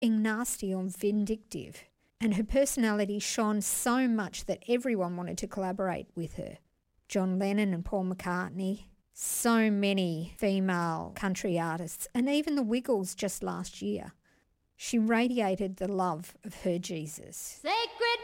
being nasty or vindictive, and her personality shone so much that everyone wanted to collaborate with her. John Lennon and Paul McCartney, so many female country artists, and even the Wiggles just last year. She radiated the love of her Jesus. Sacred